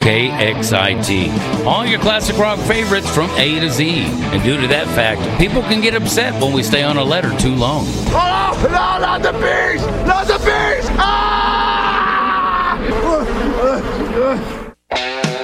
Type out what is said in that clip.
KXIT. All your classic rock favorites from A to Z. And due to that fact, people can get upset when we stay on a letter too long. Oh, no, not the bees! Not the bees! Ah!